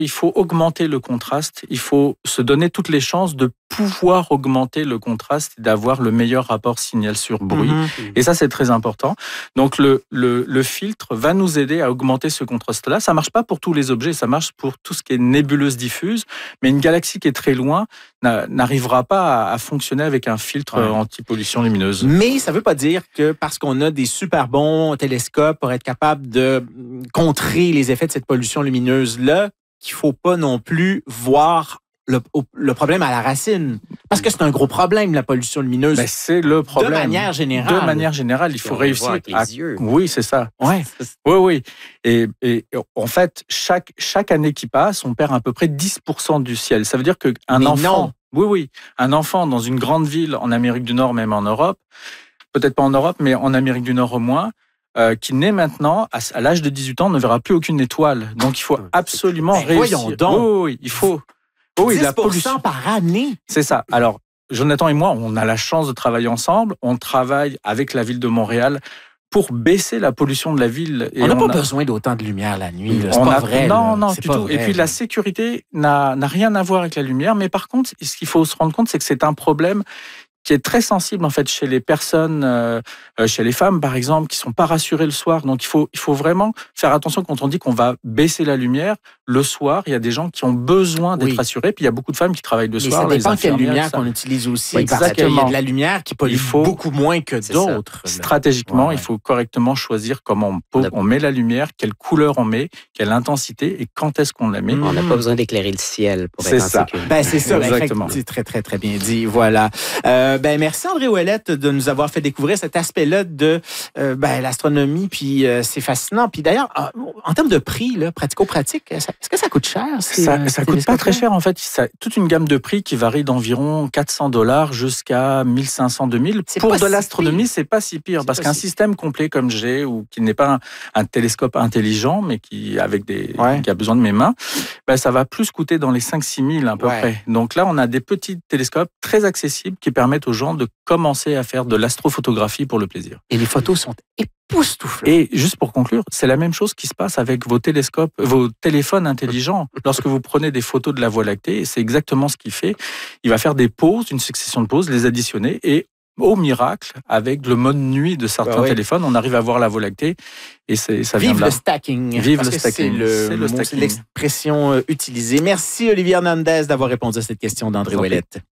il faut augmenter le contraste, il faut se donner toutes les chances de pouvoir augmenter le contraste et d'avoir le meilleur rapport signal sur bruit. Et ça, c'est très important. Donc, le filtre va nous aider à augmenter ce contraste-là. Ça marche pas pour tous les objets, ça marche pour tout ce qui est nébuleuse diffuse, mais une galaxie qui est très loin n'arrivera pas à fonctionner avec un filtre anti-pollution lumineuse. Mais ça veut pas dire que parce qu'on a des super bons télescopes pour être capable de contrer les effets de cette pollution lumineuse-là, qu'il faut pas non plus voir le problème à la racine. Parce que c'est un gros problème, la pollution lumineuse. Ben, c'est le problème. De manière générale. Il faut réussir avec les yeux. Oui, c'est ça. Ouais. Oui. Et en fait, chaque année qui passe, on perd à peu près 10% du ciel. Ça veut dire qu'un enfant... Non. Oui. Un enfant dans une grande ville en Amérique du Nord, même en Europe, peut-être pas en Europe, mais en Amérique du Nord au moins, qui naît maintenant, à l'âge de 18 ans, ne verra plus aucune étoile. Donc, il faut absolument réussir. Voyons donc. Oui, il faut... 10% la pollution par année. C'est ça. Alors, Jonathan et moi, on a la chance de travailler ensemble. On travaille avec la ville de Montréal pour baisser la pollution de la ville. Et on n'a pas besoin d'autant de lumière la nuit. Là. C'est pas vrai. Non, là. du tout. Et puis, la sécurité n'a rien à voir avec la lumière. Mais par contre, ce qu'il faut se rendre compte, c'est que c'est un problème qui est très sensible en fait chez les personnes, chez les femmes par exemple, qui sont pas rassurées le soir. Donc il faut vraiment faire attention quand on dit qu'on va baisser la lumière le soir. Il y a des gens qui ont besoin d'être rassurés, puis il y a beaucoup de femmes qui travaillent le soir. Mais ça dépend quelle lumière qu'on utilise aussi. Exactement. Parce qu'il y a de la lumière qui pollue beaucoup moins que d'autres. Stratégiquement, il faut correctement choisir comment on met la lumière, quelle couleur on met, quelle intensité et quand est-ce qu'on la met. On n'a pas besoin d'éclairer le ciel pour être en sécurité. Ben, c'est ça, exactement. C'est très, très, très bien dit. Voilà. Merci André Ouellette de nous avoir fait découvrir cet aspect-là de l'astronomie, puis c'est fascinant. Puis d'ailleurs, en termes de prix, là, pratico-pratique, est-ce que ça coûte cher? Ça coûte pas très cher en fait. Toute une gamme de prix qui varie d'environ $400 jusqu'à 1500, 2000. Pour de l'astronomie, c'est pas si pire parce qu'un système complet comme j'ai ou qui n'est pas un télescope intelligent, mais qui a besoin de mes mains, ça va plus coûter dans les 5-6 000 à peu près. Donc là, on a des petits télescopes très accessibles qui permettent aux gens de commencer à faire de l'astrophotographie pour le plaisir. Et les photos sont époustouflantes. Et juste pour conclure, c'est la même chose qui se passe avec vos télescopes, vos téléphones intelligents. Lorsque vous prenez des photos de la Voie lactée, c'est exactement ce qu'il fait. Il va faire des pauses, une succession de pauses, les additionner et au miracle, avec le mode nuit de certains téléphones, on arrive à voir la Voie lactée et ça vient de là. Le stacking. Vive le stacking. C'est l'expression utilisée. Merci Olivier Hernandez d'avoir répondu à cette question d'André Ouellette.